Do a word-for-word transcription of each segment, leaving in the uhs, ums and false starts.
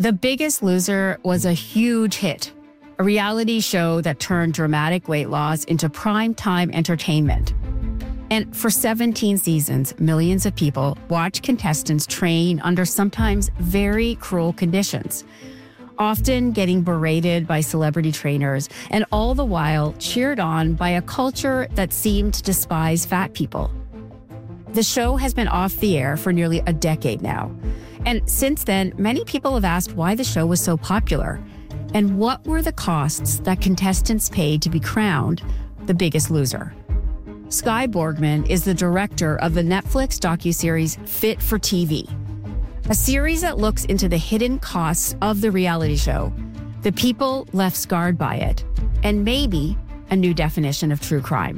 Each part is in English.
The Biggest Loser was a huge hit, a reality show that turned dramatic weight loss into primetime entertainment. And for seventeen seasons, millions of people watched contestants train under sometimes very cruel conditions, often getting berated by celebrity trainers, and all the while cheered on by a culture that seemed to despise fat people. The show has been off the air for nearly a decade now. And since then, many people have asked why the show was so popular and what were the costs that contestants paid to be crowned the biggest loser. Skye Borgman is the director of the Netflix docuseries Fit for T V, a series that looks into the hidden costs of the reality show, the people left scarred by it, and maybe a new definition of true crime.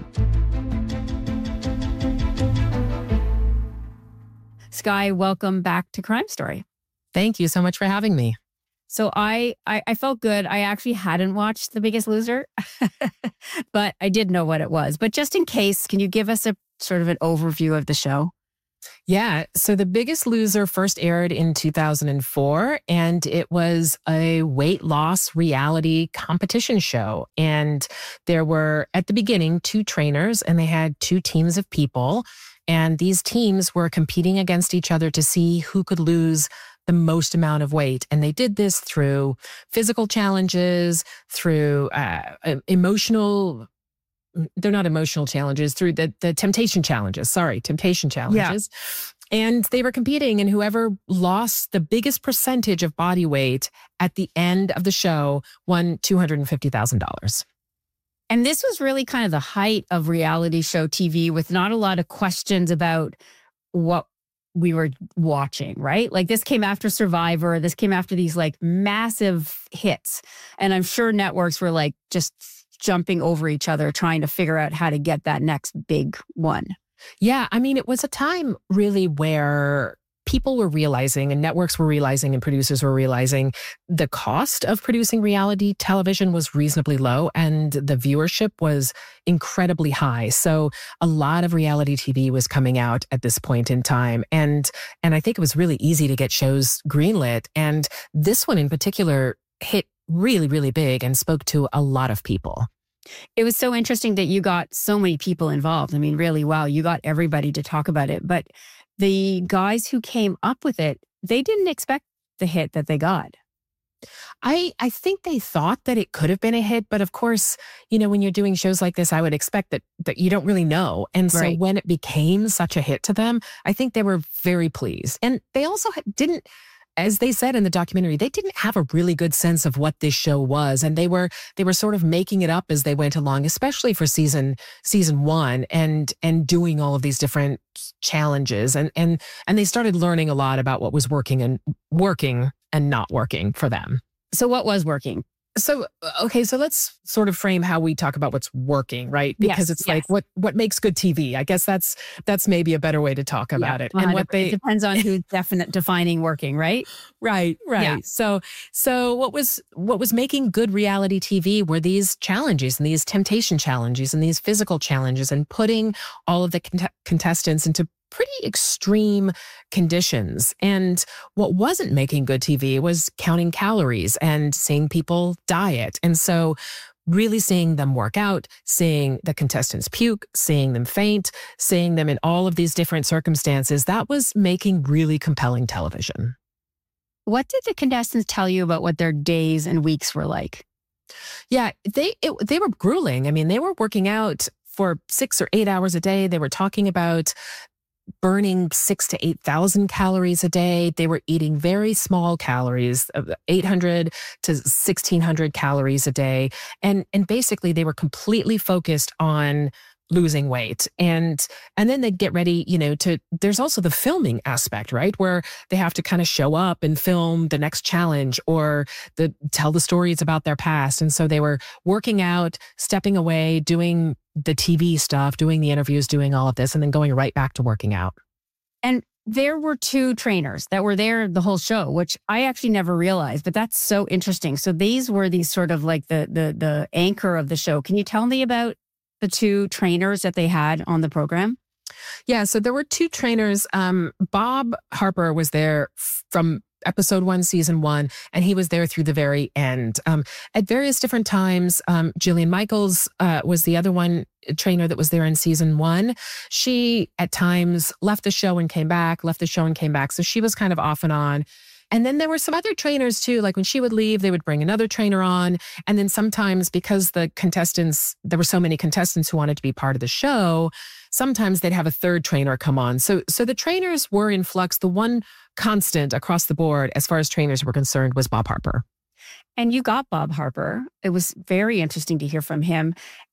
Skye, welcome back to Crime Story. Thank you so much for having me. So I, I, I felt good. I actually hadn't watched The Biggest Loser, but I did know what it was. But just in case, can you give us a sort of an overview of the show? Yeah. So The Biggest Loser first aired in two thousand four, and it was a weight loss reality competition show. And there were, at the beginning, two trainers, and they had two teams of people. And these teams were competing against each other to see who could lose the most amount of weight. And they did this through physical challenges, through uh, emotional, they're not emotional challenges, through the, the temptation challenges. Sorry, temptation challenges. Yeah. And they were competing, and whoever lost the biggest percentage of body weight at the end of the show won two hundred fifty thousand dollars. And this was really kind of the height of reality show T V, with not a lot of questions about what we were watching, right? Like this came after Survivor. This came after these like massive hits. And I'm sure networks were like just jumping over each other, trying to figure out how to get that next big one. Yeah. I mean, it was a time really where people were realizing, and networks were realizing, and producers were realizing the cost of producing reality television was reasonably low, and the viewership was incredibly high. So a lot of reality T V was coming out at this point in time. And, and I think it was really easy to get shows greenlit. And this one in particular hit really, really big and spoke to a lot of people. It was so interesting that you got so many people involved. I mean, really, wow, you got everybody to talk about it. But the guys who came up with it, they didn't expect the hit that they got. I I think they thought that it could have been a hit, but of course, you know, when you're doing shows like this, I would expect that that you don't really know. And so Right. when it became such a hit to them, I think they were very pleased. And they also ha- didn't, as they said in the documentary, they didn't have a really good sense of what this show was, and they were they were sort of making it up as they went along, especially for season season one, and and doing all of these different challenges, and and and they started learning a lot about what was working and working and not working for them. So what was working? So, okay, so let's sort of frame how we talk about what's working, right? Because Yes, it's yes. like what what makes good T V. I guess that's that's maybe a better way to talk about Yeah, it. And what they it depends on who's definite defining working, right? Right, right. Yeah. So, so what was what was making good reality T V were these challenges and these temptation challenges and these physical challenges, and putting all of the cont- contestants into pretty extreme conditions. And what wasn't making good T V was counting calories and seeing people diet. And so really seeing them work out, seeing the contestants puke, seeing them faint, seeing them in all of these different circumstances, that was making really compelling television. What did the contestants tell you about what their days and weeks were like? Yeah, they it, they were grueling. I mean, they were working out for six or eight hours a day. They were talking about burning six to eight thousand calories a day. They were eating very small calories, of eight hundred to sixteen hundred calories a day, and and basically they were completely focused on losing weight. And and then they'd get ready, you know, to, there's also the filming aspect, right? Where they have to kind of show up and film the next challenge, or the tell the stories about their past. And so they were working out, stepping away, doing the T V stuff, doing the interviews, doing all of this, and then going right back to working out. And there were two trainers that were there the whole show, which I actually never realized, but that's so interesting. So these were these sort of like the the the anchor of the show. Can you tell me about the two trainers that they had on the program? Yeah, so there were two trainers. Um, Bob Harper was there from episode one, season one, and he was there through the very end. Um, at various different times, um, Jillian Michaels uh, was the other one trainer that was there in season one. She at times left the show and came back, left the show and came back. So she was kind of off and on. And then there were some other trainers too. Like when she would leave, they would bring another trainer on. And then sometimes because the contestants, there were so many contestants who wanted to be part of the show, sometimes they'd have a third trainer come on. So, so the trainers were in flux. The one constant across the board, as far as trainers were concerned, was Bob Harper. And you got Bob Harper. It was very interesting to hear from him.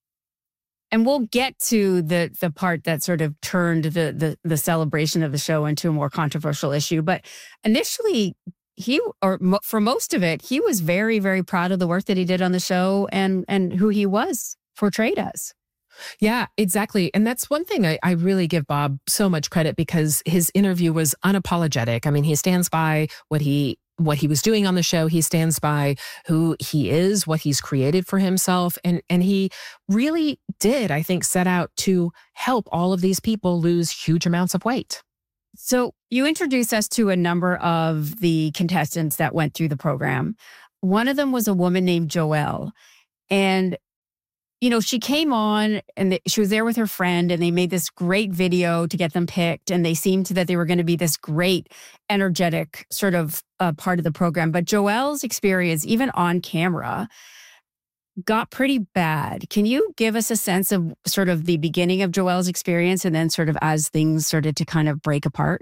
And we'll get to the the part that sort of turned the, the the celebration of the show into a more controversial issue. But initially, he, or mo- for most of it, he was very, very proud of the work that he did on the show and and who he was portrayed as. Yeah, exactly. And that's one thing I, I really give Bob so much credit, because his interview was unapologetic. I mean, he stands by what he what he was doing on the show. He stands by who he is, what he's created for himself. And, and he really did, I think, set out to help all of these people lose huge amounts of weight. So you introduced us to a number of the contestants that went through the program. One of them was a woman named Joelle. And you know, she came on and she was there with her friend, and they made this great video to get them picked. And they seemed that they were going to be this great, energetic sort of uh, part of the program. But Joelle's experience, even on camera, got pretty bad. Can you give us a sense of sort of the beginning of Joelle's experience and then sort of as things started to kind of break apart?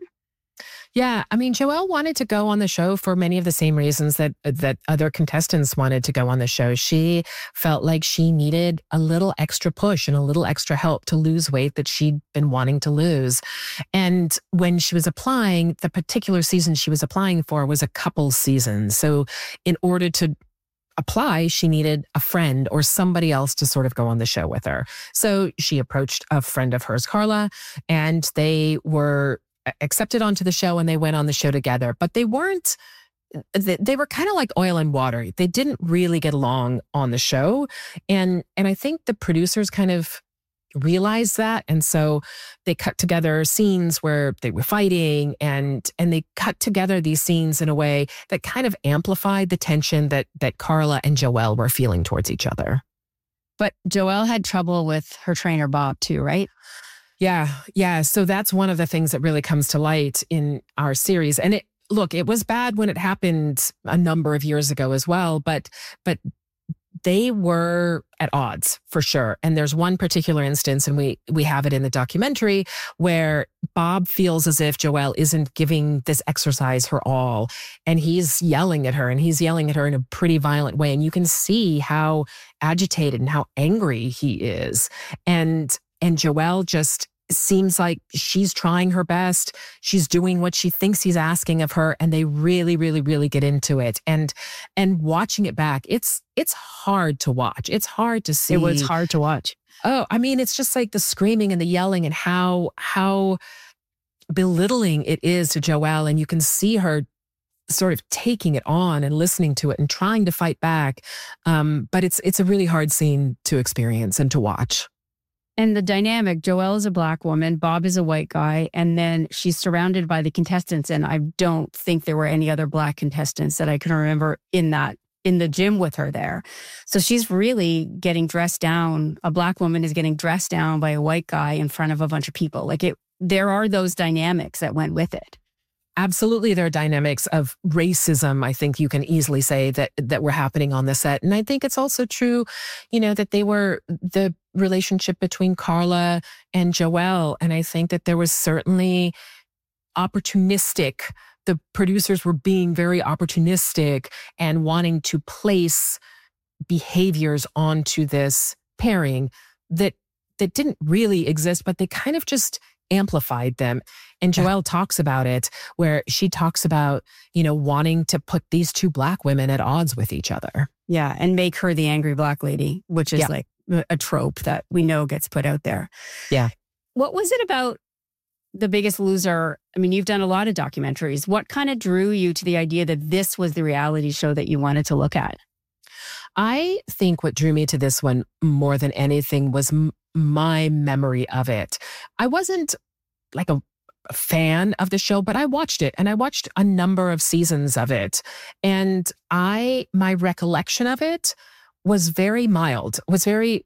Yeah, I mean, Joelle wanted to go on the show for many of the same reasons that that other contestants wanted to go on the show. She felt like she needed a little extra push and a little extra help to lose weight that she'd been wanting to lose. And when she was applying, the particular season she was applying for was a couple season. So in order to apply, she needed a friend or somebody else to sort of go on the show with her. So she approached a friend of hers, Carla, and they were accepted onto the show, and they went on the show together. But they weren't, they, they were kind of like oil and water. They didn't really get along on the show. And, and I think the producers kind of realized that. And so they cut together scenes where they were fighting, and, and they cut together these scenes in a way that kind of amplified the tension that, that Carla and Joelle were feeling towards each other. But Joelle had trouble with her trainer, Bob, too, right? Yeah, yeah. So that's one of the things that really comes to light in our series. And it, look, it was bad when it happened a number of years ago as well, but, but they were at odds for sure. And there's one particular instance, and we, we have it in the documentary, where Bob feels as if Joelle isn't giving this exercise her all. And he's yelling at her, and he's yelling at her in a pretty violent way. And you can see how agitated and how angry he is. And, and Joelle just seems like she's trying her best. She's doing what she thinks he's asking of her, and they really, really, really get into it. And and watching it back, it's it's hard to watch. It's hard to see. It was hard to watch. Oh, I mean, it's just like the screaming and the yelling, and how how belittling it is to Joelle, and you can see her sort of taking it on and listening to it and trying to fight back. Um, but it's it's a really hard scene to experience and to watch. And the dynamic, Joelle is a Black woman, Bob is a white guy, and then she's surrounded by the contestants. And I don't think there were any other Black contestants that I can remember in that, in the gym with her there. So she's really getting dressed down. A Black woman is getting dressed down by a white guy in front of a bunch of people. Like it, there are those dynamics that went with it. Absolutely. There are dynamics of racism, I think you can easily say, that that were happening on the set. And I think it's also true, you know, that they were the relationship between Carla and Joelle. And I think that there was certainly opportunistic, the producers were being very opportunistic and wanting to place behaviors onto this pairing that that didn't really exist, but they kind of just amplified them. And Joelle talks about it, where she talks about, you know, wanting to put these two Black women at odds with each other. Yeah. And make her the angry Black lady, which is yeah. like a trope that we know gets put out there. Yeah. What was it about The Biggest Loser? I mean, you've done a lot of documentaries. What kind of drew you to the idea that this was the reality show that you wanted to look at? I think what drew me to this one more than anything was m- my memory of it. I wasn't like a a fan of the show, but I watched it and I watched a number of seasons of it. And I, my recollection of it was very mild, was very,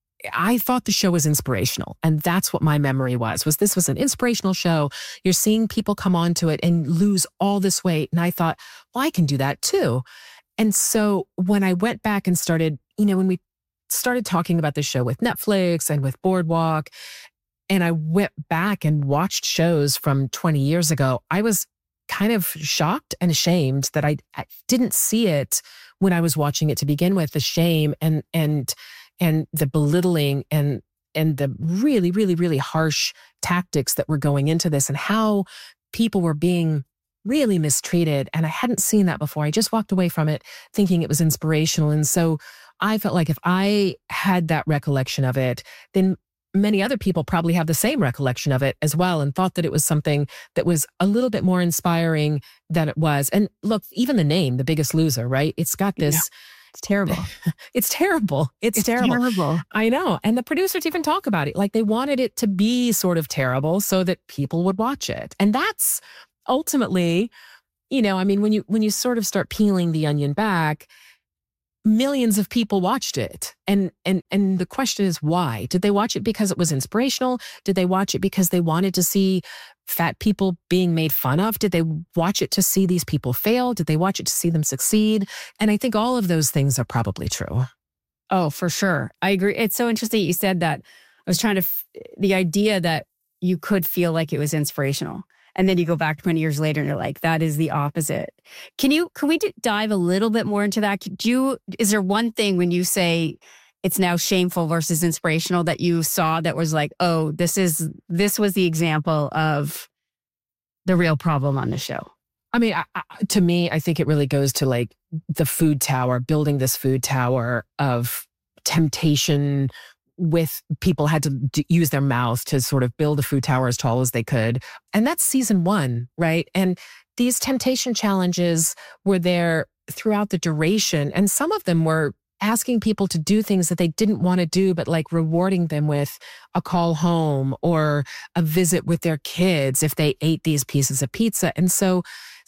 I thought the show was inspirational. And that's what my memory was, was this was an inspirational show. You're seeing people come onto it and lose all this weight. And I thought, well, I can do that too. And so when I went back and started, you know, when we started talking about the show with Netflix and with Boardwalk, and I went back and watched shows from twenty years ago, I was kind of shocked and ashamed that I, I didn't see it when I was watching it to begin with, the shame and and and the belittling and and the really, really, really harsh tactics that were going into this and how people were being really mistreated. And I hadn't seen that before. I just walked away from it thinking it was inspirational. And so I felt like if I had that recollection of it, then many other people probably have the same recollection of it as well and thought that it was something that was a little bit more inspiring than it was. And look, even the name, The Biggest Loser, right? It's got this. Yeah. It's terrible. It's terrible. It's, it's terrible. terrible. I know. And the producers even talk about it. Like they wanted it to be sort of terrible so that people would watch it. And that's ultimately, you know, I mean, when you, when you sort of start peeling the onion back, millions of people watched it. And, and, and the question is why? Did they watch it because it was inspirational? Did they watch it because they wanted to see fat people being made fun of? Did they watch it to see these people fail? Did they watch it to see them succeed? And I think all of those things are probably true. Oh, for sure. I agree. It's so interesting you said that. I was trying to, f- the idea that you could feel like it was inspirational. And then you go back twenty years later and you're like, that is the opposite. Can you, can we d- dive a little bit more into that? Could you, is there one thing when you say it's now shameful versus inspirational that you saw that was like, oh, this is, this was the example of the real problem on the show? I mean, I, I, to me, I think it really goes to like the food tower, building this food tower of temptation with people had to d- use their mouth to sort of build a food tower as tall as they could. And that's season one, right? And these temptation challenges were there throughout the duration. And some of them were asking people to do things that they didn't want to do, but like rewarding them with a call home or a visit with their kids if they ate these pieces of pizza. And so,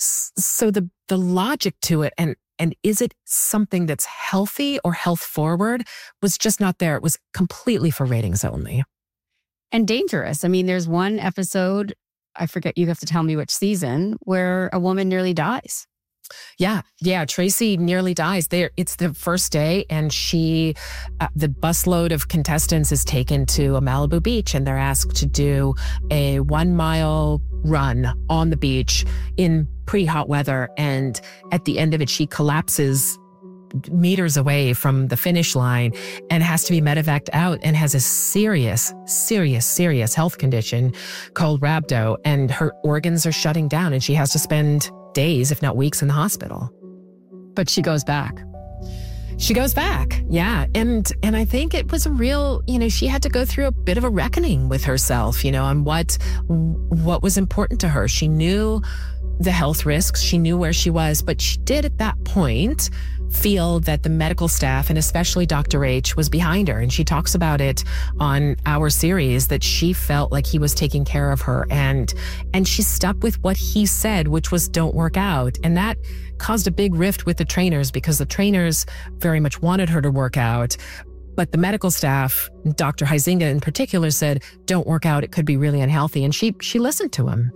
so the, the logic to it and And is it something that's healthy or health forward was just not there. It was completely for ratings only. And dangerous. I mean, there's one episode, I forget, you have to tell me which season, where a woman nearly dies. Yeah. Yeah. Tracy nearly dies there. It's the first day and she, uh, the busload of contestants is taken to a Malibu beach and they're asked to do a one mile run on the beach in pretty hot weather. And at the end of it, she collapses meters away from the finish line and has to be medevaced out and has a serious, serious, serious health condition called rhabdo. And her organs are shutting down and she has to spend days, if not weeks, in the hospital. But she goes back. She goes back. Yeah. And, and I think it was a real, you know, she had to go through a bit of a reckoning with herself, you know, on what, what was important to her. She knew the health risks. She knew where she was, but she did at that point feel that the medical staff and especially Doctor H was behind her. And she talks about it on our series that she felt like he was taking care of her and, and she stuck with what he said, which was don't work out. And that caused a big rift with the trainers because the trainers very much wanted her to work out. But the medical staff, Doctor Huizinga in particular, said, don't work out. It could be really unhealthy. And she, she listened to him.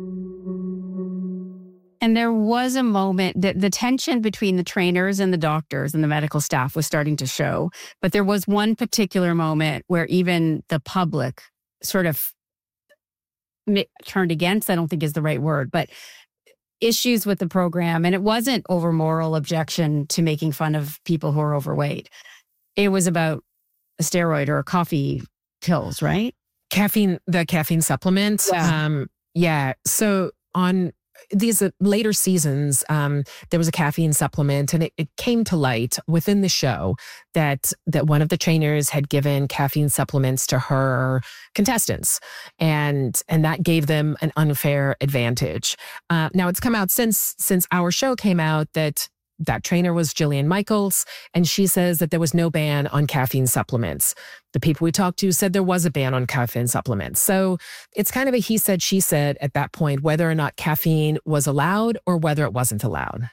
And there was a moment that the tension between the trainers and the doctors and the medical staff was starting to show. But there was one particular moment where even the public sort of turned against, I don't think is the right word, but issues with the program. And it wasn't over moral objection to making fun of people who are overweight. It was about a steroid or coffee pills, right? Caffeine, the caffeine supplements. Yeah. Um, yeah. So on these uh, later seasons, um, there was a caffeine supplement and it, it came to light within the show that that one of the trainers had given caffeine supplements to her contestants. And and that gave them an unfair advantage. Uh, now, it's come out since since our show came out that that trainer was Jillian Michaels, and she says that there was no ban on caffeine supplements. The people we talked to said there was a ban on caffeine supplements. So it's kind of a he said, she said at that point, whether or not caffeine was allowed or whether it wasn't allowed.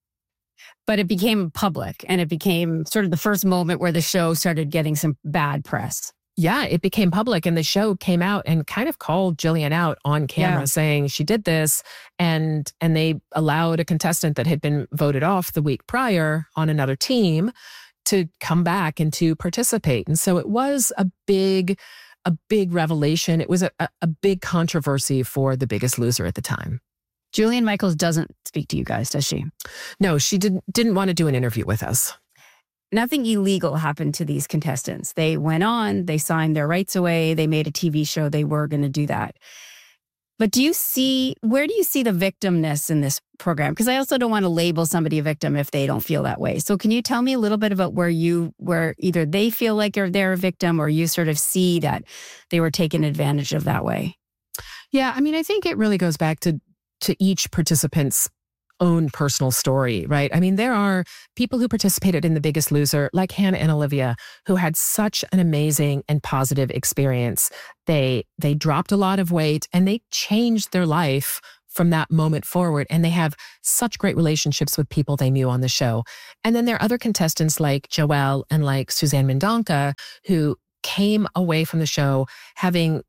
But it became public, and it became sort of the first moment where the show started getting some bad press. Yeah, it became public, and the show came out and kind of called Jillian out on camera, yeah. saying she did this, and and they allowed a contestant that had been voted off the week prior on another team to come back and to participate. And so it was a big, a big revelation. It was a, a big controversy for The Biggest Loser at the time. Jillian Michaels doesn't speak to you guys, does she? No, she didn't didn't want to do an interview with us. Nothing illegal happened to these contestants. They went on, they signed their rights away, they made a T V show, they were going to do that. But do you see, where do you see the victimness in this program? Because I also don't want to label somebody a victim if they don't feel that way. So can you tell me a little bit about where you, where either they feel like they're a victim or you sort of see that they were taken advantage of that way? Yeah, I mean, I think it really goes back to to each participant's own personal story, right? I mean, there are people who participated in The Biggest Loser, like Hannah and Olivia, who had such an amazing and positive experience. They they dropped a lot of weight and they changed their life from that moment forward. And they have such great relationships with people they knew on the show. And then there are other contestants like Joelle and like Suzanne Mendonca, who came away from the show having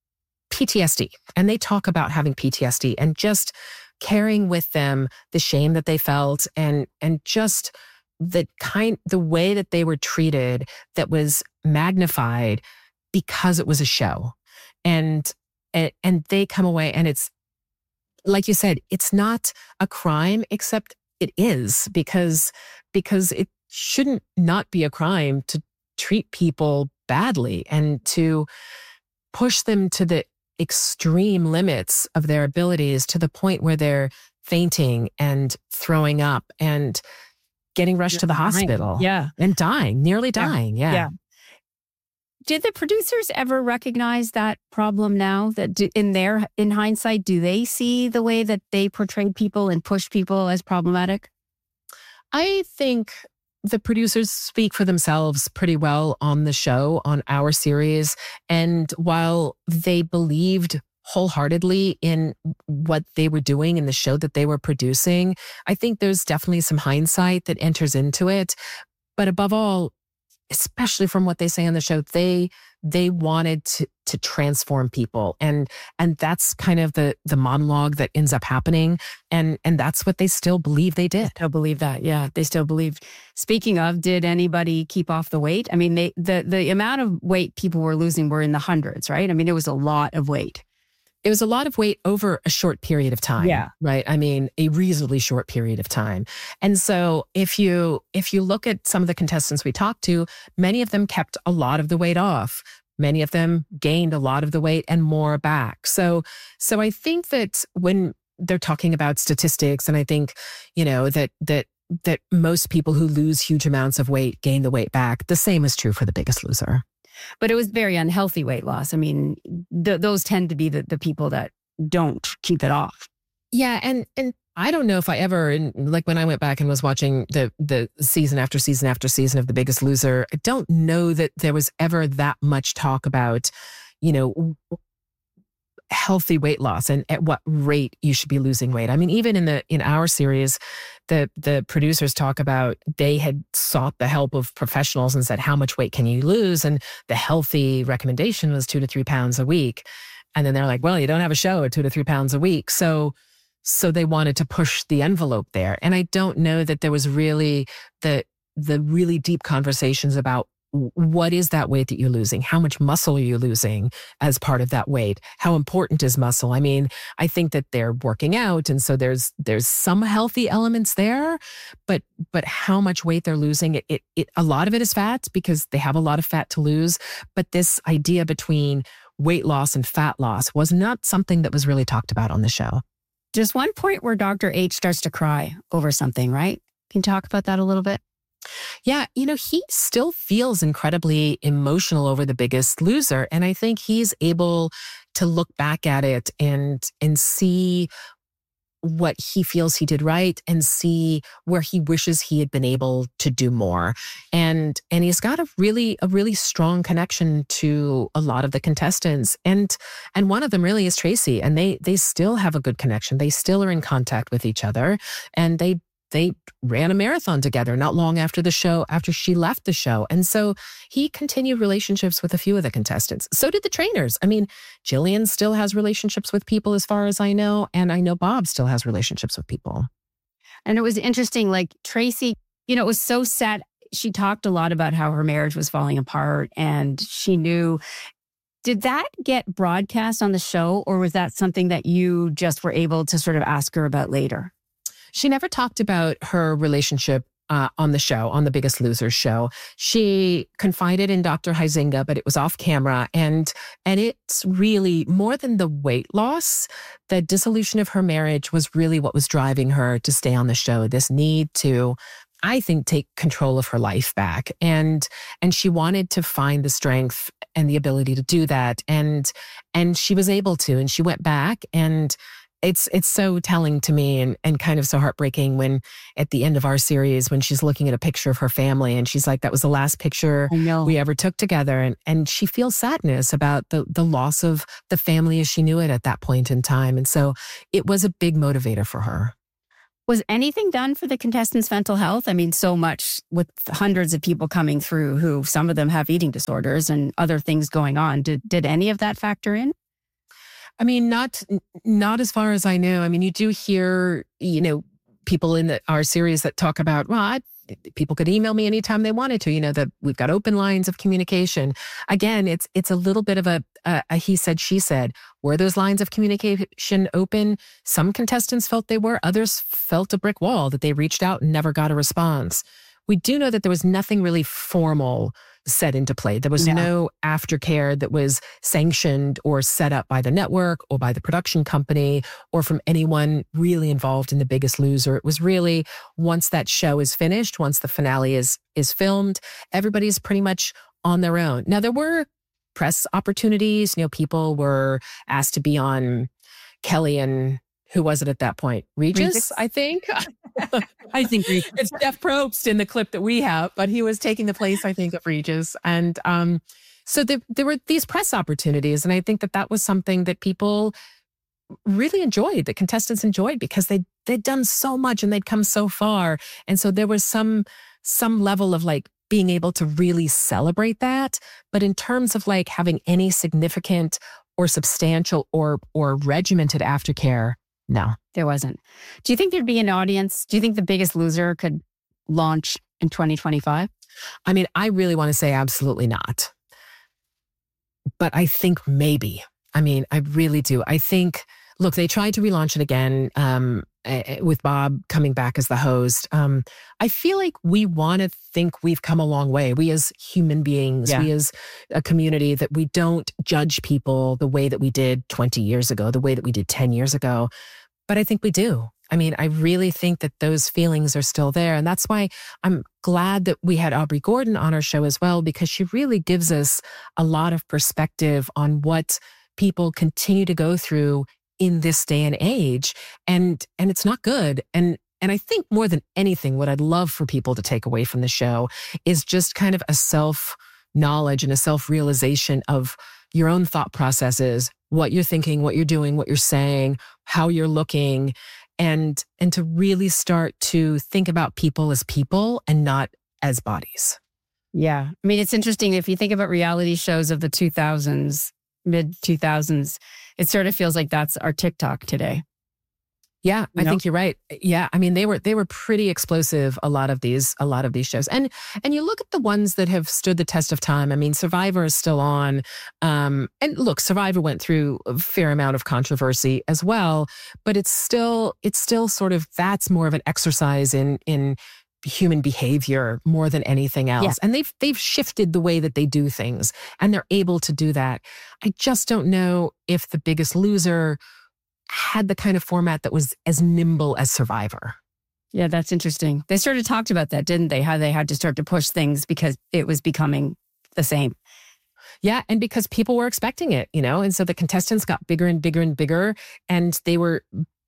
P T S D. And they talk about having P T S D and just carrying with them the shame that they felt and and just the kind the way that they were treated that was magnified because it was a show. And and, and they come away and it's like you said, it's not a crime, except it is, because because it shouldn't not be a crime to treat people badly and to push them to the extreme limits of their abilities to the point where they're fainting and throwing up and getting rushed You're to the dying. hospital. Yeah. And dying, nearly dying. Yeah. yeah. Did the producers ever recognize that problem now that do, in their, in hindsight, do they see the way that they portrayed people and pushed people as problematic? I think the producers speak for themselves pretty well on the show, on our series. And while they believed wholeheartedly in what they were doing in the show that they were producing, I think there's definitely some hindsight that enters into it. But above all, especially from what they say on the show, they they wanted to to transform people. And and that's kind of the the monologue that ends up happening. And and that's what they still believe they did. Still believe that. Yeah, they still believe. Speaking of, did anybody keep off the weight? I mean, they the the amount of weight people were losing were in the hundreds, right? I mean, it was a lot of weight. It was a lot of weight over a short period of time. Yeah. Right. I mean, a reasonably short period of time. And so if you if you look at some of the contestants we talked to, many of them kept a lot of the weight off. Many of them gained a lot of the weight and more back. So so I think that when they're talking about statistics, and I think, you know, that that that most people who lose huge amounts of weight gain the weight back, the same is true for The Biggest Loser. But it was very unhealthy weight loss. I mean, th- those tend to be the, the people that don't keep it off. Yeah. And and I don't know if I ever, and like when I went back and was watching the the season after season after season of The Biggest Loser, I don't know that there was ever that much talk about, you know, healthy weight loss and at what rate you should be losing weight. I mean, even in the in our series, the the producers talk about they had sought the help of professionals and said, how much weight can you lose? And the healthy recommendation was two to three pounds a week. And then they're like, well, you don't have a show at two to three pounds a week. So so they wanted to push the envelope there. And I don't know that there was really the the really deep conversations about what is that weight that you're losing? How much muscle are you losing as part of that weight? How important is muscle? I mean, I think that they're working out. And so there's there's some healthy elements there, but but how much weight they're losing, it, it, it a lot of it is fat because they have a lot of fat to lose. But this idea between weight loss and fat loss was not something that was really talked about on the show. Just one point where Doctor H starts to cry over something, right? Can you talk about that a little bit? Yeah, you know, he still feels incredibly emotional over The Biggest Loser. And I think he's able to look back at it and and see what he feels he did right and see where he wishes he had been able to do more. And and he's got a really a really strong connection to a lot of the contestants. And and one of them really is Tracy. And they they still have a good connection. They still are in contact with each other. And they They ran a marathon together not long after the show, after she left the show. And so he continued relationships with a few of the contestants. So did the trainers. I mean, Jillian still has relationships with people as far as I know. And I know Bob still has relationships with people. And it was interesting, like Tracy, you know, it was so sad. She talked a lot about how her marriage was falling apart and she knew. Did that get broadcast on the show, or was that something that you just were able to sort of ask her about later? She never talked about her relationship uh, on the show, on the Biggest Loser show. She confided in Doctor Huizenga, but it was off camera. And, and it's really more than the weight loss. The dissolution of her marriage was really what was driving her to stay on the show. This need to, I think, take control of her life back. And, and she wanted to find the strength and the ability to do that. And, and she was able to, and she went back. And It's it's so telling to me and, and kind of so heartbreaking when at the end of our series, when she's looking at a picture of her family and she's like, that was the last picture we ever took together. And and she feels sadness about the, the loss of the family as she knew it at that point in time. And so it was a big motivator for her. Was anything done for the contestants' mental health? I mean, so much with hundreds of people coming through who some of them have eating disorders and other things going on. Did did any of that factor in? I mean, not not as far as I know. I mean, you do hear, you know, people in the, our series that talk about, well, I, people could email me anytime they wanted to, you know, that we've got open lines of communication. Again, it's it's a little bit of a, a, a he said, she said. Were those lines of communication open? Some contestants felt they were. Others felt a brick wall, that they reached out and never got a response. We do know that there was nothing really formal set into play. There was no. no aftercare that was sanctioned or set up by the network or by the production company or from anyone really involved in The Biggest Loser. It was really, once that show is finished, once the finale is is filmed, everybody's pretty much on their own. Now, there were press opportunities. You know, people were asked to be on Kelly and who was it at that point? Regis, Regis? I think. I think Regis. It's Jeff Probst in the clip that we have, but he was taking the place, I think, of Regis. And um, so there, there were these press opportunities. And I think that that was something that people really enjoyed, that contestants enjoyed, because they, they'd done so much and they'd come so far. And so there was some, some level of like being able to really celebrate that. But in terms of like having any significant or substantial or, or regimented aftercare, no, there wasn't. Do you think there'd be an audience? Do you think The Biggest Loser could launch in twenty twenty-five? I mean, I really want to say absolutely not. But I think maybe. I mean, I really do. I think, look, they tried to relaunch it again um, with Bob coming back as the host. Um, I feel like we want to think we've come a long way. We as human beings, yeah. we as a community, that we don't judge people the way that we did twenty years ago, the way that we did ten years ago. But I think we do. I mean, I really think that those feelings are still there. And that's why I'm glad that we had Aubrey Gordon on our show as well, because she really gives us a lot of perspective on what people continue to go through in this day and age. And, and it's not good. And, and I think more than anything, what I'd love for people to take away from the show is just kind of a self-knowledge and a self-realization of your own thought processes, what you're thinking, what you're doing, what you're saying, how you're looking, and and to really start to think about people as people and not as bodies. Yeah. I mean, it's interesting. If you think about reality shows of the two thousands, mid two thousands, it sort of feels like that's our TikTok today. Yeah, you I know? think you're right. Yeah, I mean, they were they were pretty explosive, a lot of these a lot of these shows. And and you look at the ones that have stood the test of time. I mean, Survivor is still on. Um, and look, Survivor went through a fair amount of controversy as well, but it's still it's still sort of, that's more of an exercise in in human behavior more than anything else. Yeah. And they've they've shifted the way that they do things, and they're able to do that. I just don't know if The Biggest Loser had the kind of format that was as nimble as Survivor. Yeah, that's interesting. They sort of talked about that, didn't they? How they had to start to push things because it was becoming the same. Yeah, and because people were expecting it, you know, and so the contestants got bigger and bigger and bigger, and they were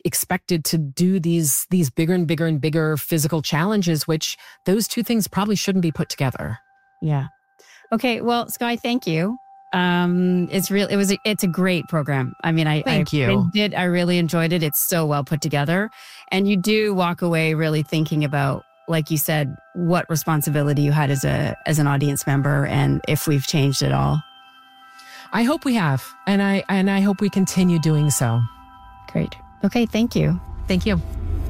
expected to do these these bigger and bigger and bigger physical challenges, which those two things probably shouldn't be put together. Yeah. Okay. Well, Skye, thank you. Um, it's real. It was. A, it's a great program. I mean, I thank I, you. I did. I really enjoyed it. It's so well put together, and you do walk away really thinking about, like you said, what responsibility you had as a as an audience member, and if we've changed it all. I hope we have, and I and I hope we continue doing so. Great. Okay. Thank you. Thank you.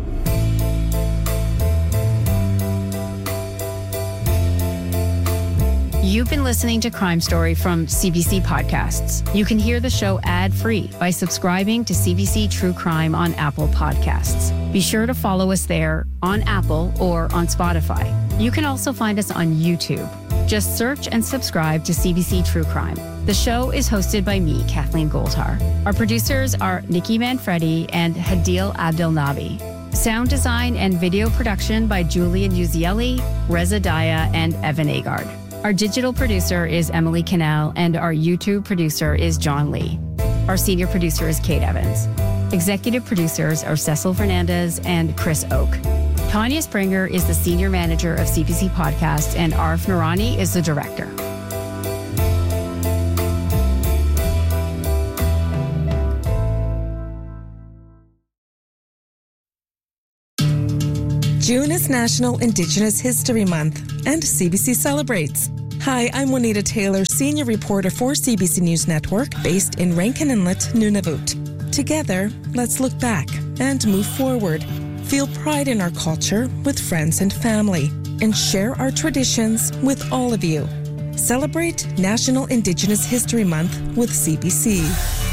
You've been listening to Crime Story from C B C Podcasts. You can hear the show ad-free by subscribing to C B C True Crime on Apple Podcasts. Be sure to follow us there on Apple or on Spotify. You can also find us on YouTube. Just search and subscribe to C B C True Crime. The show is hosted by me, Kathleen Goldhar. Our producers are Nikki Manfredi and Hadil Abdelnabi. Sound design and video production by Julian Uzielli, Reza Daya, and Evan Agard. Our digital producer is Emily Cannell, and our YouTube producer is John Lee. Our senior producer is Kate Evans. Executive producers are Cecil Fernandez and Chris Oak. Tanya Springer is the senior manager of C B C Podcasts, and Arif Noorani is the director. June is National Indigenous History Month, and C B C celebrates. Hi, I'm Juanita Taylor, senior reporter for C B C News Network, based in Rankin Inlet, Nunavut. Together, let's look back and move forward. Feel pride in our culture with friends and family, and share our traditions with all of you. Celebrate National Indigenous History Month with C B C.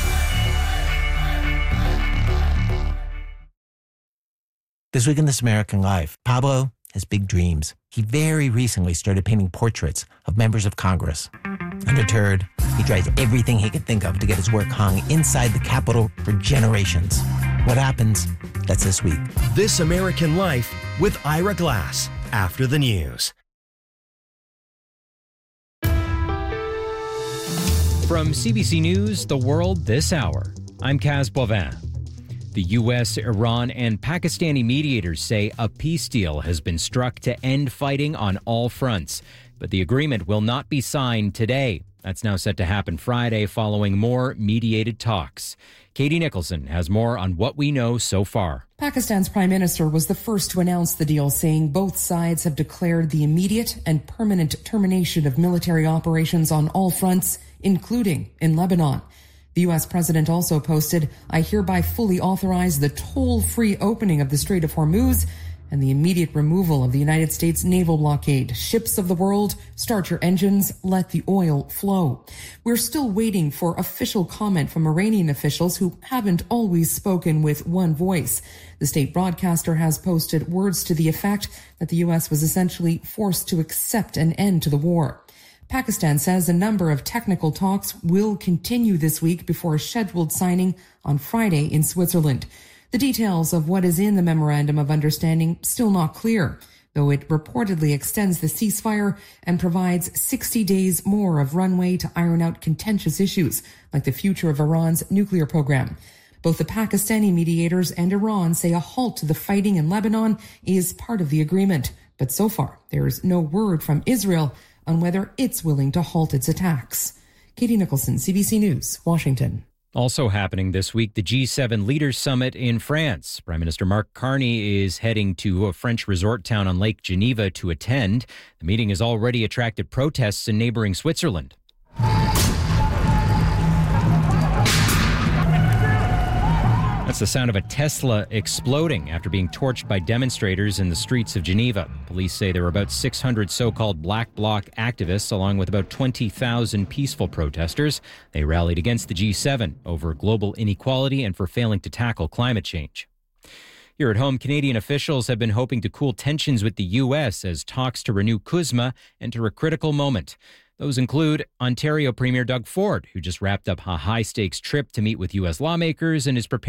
This week in This American Life, Pablo has big dreams. He very recently started painting portraits of members of Congress. Undeterred, he tries everything he can think of to get his work hung inside the Capitol for generations. What happens? That's this week. This American Life with Ira Glass, after the news. From C B C News, The World This Hour, I'm Kaz Boivin. The U S, Iran, and Pakistani mediators say a peace deal has been struck to end fighting on all fronts. But the agreement will not be signed today. That's now set to happen Friday following more mediated talks. Katie Nicholson has more on what we know so far. Pakistan's prime minister was the first to announce the deal, saying both sides have declared the immediate and permanent termination of military operations on all fronts, including in Lebanon. The U S president also posted, "I hereby fully authorize the toll-free opening of the Strait of Hormuz and the immediate removal of the United States naval blockade. Ships of the world, start your engines, let the oil flow." We're still waiting for official comment from Iranian officials who haven't always spoken with one voice. The state broadcaster has posted words to the effect that the U S was essentially forced to accept an end to the war. Pakistan says a number of technical talks will continue this week before a scheduled signing on Friday in Switzerland. The details of what is in the Memorandum of Understanding still not clear, though it reportedly extends the ceasefire and provides sixty days more of runway to iron out contentious issues like the future of Iran's nuclear program. Both the Pakistani mediators and Iran say a halt to the fighting in Lebanon is part of the agreement. But so far, there is no word from Israel on whether it's willing to halt its attacks. Katie Nicholson, C B C News, Washington. Also happening this week, the G seven Leaders Summit in France. Prime Minister Mark Carney is heading to a French resort town on Lake Geneva to attend. The meeting has already attracted protests in neighboring Switzerland. That's the sound of a Tesla exploding after being torched by demonstrators in the streets of Geneva. Police say there were about six hundred so-called Black Bloc activists, along with about twenty thousand peaceful protesters. They rallied against the G seven over global inequality and for failing to tackle climate change. Here at home, Canadian officials have been hoping to cool tensions with the U S as talks to renew CUSMA enter a critical moment. Those include Ontario Premier Doug Ford, who just wrapped up a high-stakes trip to meet with U S lawmakers and is preparing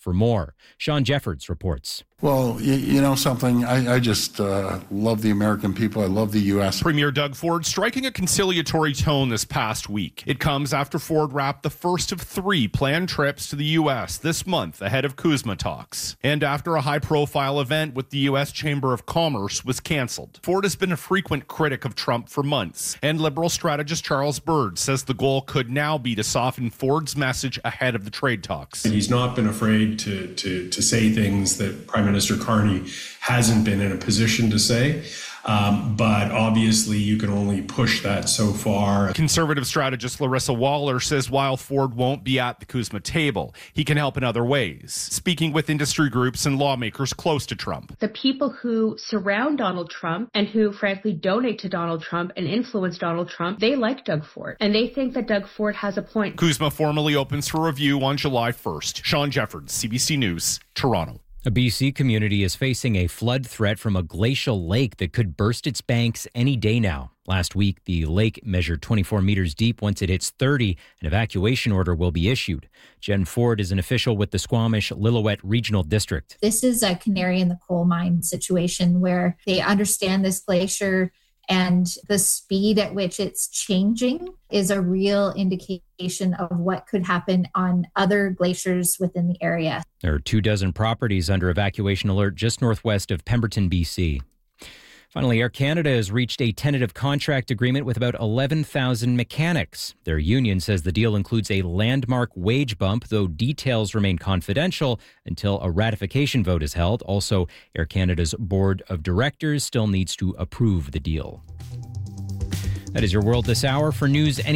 for more. Sean Jeffords reports. Well, you, you know something, I, I just uh, love the American people. I love the U S. Premier Doug Ford striking a conciliatory tone this past week. It comes after Ford wrapped the first of three planned trips to the U S this month ahead of CUSMA talks. And after a high-profile event with the U S Chamber of Commerce was canceled. Ford has been a frequent critic of Trump for months, and Liberal strategist Charles Bird says the goal could now be to soften Ford's message ahead of the trade talks. He's not been afraid to, to, to say things that Prime Minister Carney hasn't been in a position to say. Um, but obviously, you can only push that so far. Conservative strategist Larissa Waller says while Ford won't be at the CUSMA table, he can help in other ways, speaking with industry groups and lawmakers close to Trump. The people who surround Donald Trump and who, frankly, donate to Donald Trump and influence Donald Trump, they like Doug Ford, and they think that Doug Ford has a point. CUSMA formally opens for review on July first. Sean Jeffords, C B C News, Toronto. A B C community is facing a flood threat from a glacial lake that could burst its banks any day now. Last week, the lake measured twenty-four meters deep. Once it hits thirty, an evacuation order will be issued. Jen Ford is an official with the Squamish Lillooet Regional District. This is a canary in the coal mine situation where they understand this glacier and the speed at which it's changing is a real indication of what could happen on other glaciers within the area. There are two dozen properties under evacuation alert just northwest of Pemberton, B C. Finally, Air Canada has reached a tentative contract agreement with about eleven thousand mechanics. Their union says the deal includes a landmark wage bump, though details remain confidential until a ratification vote is held. Also, Air Canada's board of directors still needs to approve the deal. That is your world this hour. For news